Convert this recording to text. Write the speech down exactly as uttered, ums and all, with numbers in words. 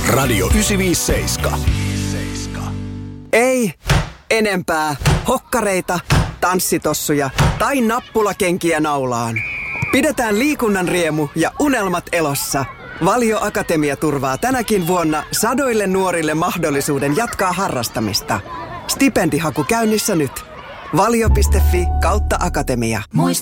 Radio yhdeksänsataaviisikymmentäseitsemän. Ei enempää hokkareita, tanssitossuja tai nappulakenkiä naulaan. Pidetään liikunnan riemu ja unelmat elossa. Valio Akatemia turvaa tänäkin vuonna sadoille nuorille mahdollisuuden jatkaa harrastamista. Stipendihaku käynnissä nyt. valio piste fi kautta akatemia.